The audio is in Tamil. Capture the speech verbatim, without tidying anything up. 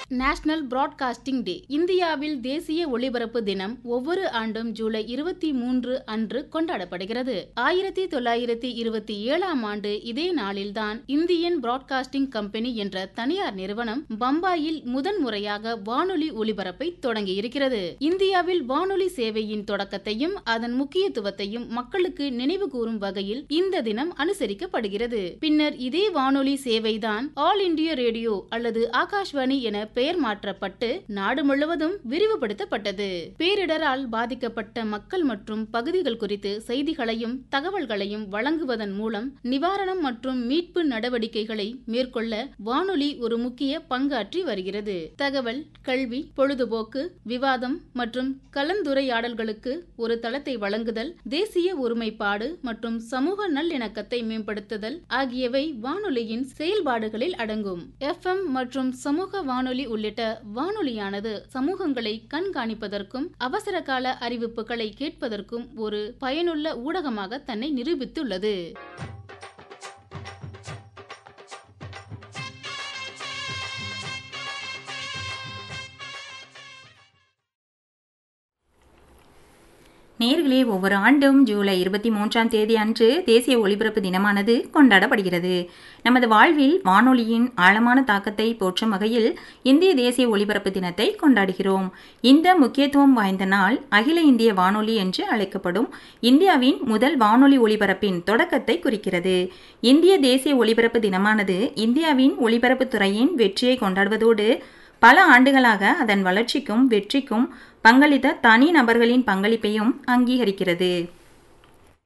நேஷனல் பிராட்காஸ்டிங் டே. இந்தியாவில் தேசிய ஒளிபரப்பு தினம் ஒவ்வொரு ஆண்டும் ஜூலை இருபத்தி மூன்று அன்று கொண்டாடப்படுகிறது. ஆயிரத்தி தொள்ளாயிரத்தி இருபத்தி ஏழாம் ஆண்டு இதே நாளில்தான் இந்தியன் பிராட்காஸ்டிங் கம்பெனி என்ற தனியார் நிறுவனம் பம்பாயில் முதன் முறையாக வானொலி ஒளிபரப்பை தொடங்கியிருக்கிறது. இந்தியாவில் வானொலி சேவையின் தொடக்கத்தையும் அதன் முக்கியத்துவத்தையும் மக்களுக்கு நினைவு கூறும் வகையில் இந்த தினம் அனுசரிக்கப்படுகிறது. பின்னர் இதே வானொலி சேவைதான் ஆல் இண்டியா ரேடியோ அல்லது ஆகாஷ்வாணி என பெயர் மாற்றப்பட்டு நாடு முழுவதும் விரிவுபடுத்தப்பட்டது. பேரிடரால் பாதிக்கப்பட்ட மக்கள் மற்றும் பகுதிகள் குறித்து செய்திகளையும் தகவல்களையும் வழங்குவதன் மூலம் நிவாரணம் மற்றும் மீட்பு நடவடிக்கைகளை மேற்கொள்ள வானொலி ஒரு முக்கிய பங்காற்றி வருகிறது. தகவல், கல்வி, பொழுதுபோக்கு, விவாதம் மற்றும் கலந்துரையாடல்களுக்கு ஒரு தளத்தை வழங்குதல், தேசிய ஒருமைப்பாடு மற்றும் சமூக நல்லிணக்கத்தை மேம்படுத்துதல் ஆகியவை வானொலியின் செயல்பாடுகளில் அடங்கும். எஃப் எம் மற்றும் சமூக வானொலி உள்ளிட்ட வானொலியானது சமூகங்களை கண்காணிப்பதற்கும் அவசர கால அறிவிப்புகளை கேட்பதற்கும் ஒரு பயனுள்ள ஊடகமாக தன்னை நிரூபித்துள்ளது. நேயர்களே, ஒவ்வொரு ஆண்டும் ஜூலை இருபத்தி மூன்றாம் தேதி அன்று தேசிய ஒலிபரப்பு தினமானது கொண்டாடப்படுகிறது. நமது வாழ்வில் வானொலியின் ஆழமான தாக்கத்தை போற்றும் வகையில் இந்திய தேசிய ஒலிபரப்பு தினத்தை கொண்டாடுகிறோம். இந்த முக்கியத்துவம் வாய்ந்த நாள் அகில இந்திய வானொலி என்று அழைக்கப்படும் இந்தியாவின் முதல் வானொலி ஒலிபரப்பின் தொடக்கத்தை குறிக்கிறது. இந்திய தேசிய ஒலிபரப்பு தினமானது இந்தியாவின் ஒலிபரப்பு துறையின் வெற்றியை கொண்டாடுவதோடு பல ஆண்டுகளாக அதன் வளர்ச்சிக்கும் வெற்றிக்கும் பங்களித்த தனி நபர்களின் பங்களிப்பையும் அங்கீகரிக்கிறது.